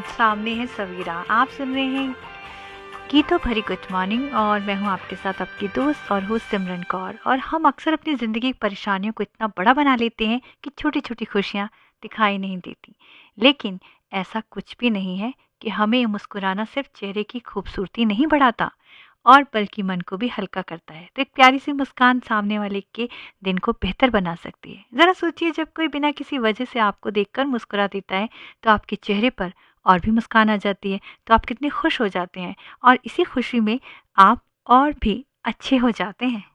सामने है सवीरा। आप सुन रहे हैं गीतों भरी गुड मॉर्निंग और मैं हूं आपके साथ आपकी दोस्त और होस्ट सिमरन कौर। और हम अक्सर अपनी ज़िंदगी की परेशानियों को इतना बड़ा बना लेते हैं कि छोटी छोटी खुशियां दिखाई नहीं देती। लेकिन ऐसा कुछ भी नहीं है कि हमें मुस्कुराना सिर्फ चेहरे की खूबसूरती नहीं बढ़ाता और बल्कि मन को भी हल्का करता है। तो एक प्यारी सी मुस्कान सामने वाले के दिन को बेहतर बना सकती है। ज़रा सोचिए, जब कोई बिना किसी वजह से आपको देखकर मुस्कुरा देता है तो आपके चेहरे पर और भी मुस्कान आ जाती है। तो आप कितने खुश हो जाते हैं और इसी खुशी में आप और भी अच्छे हो जाते हैं।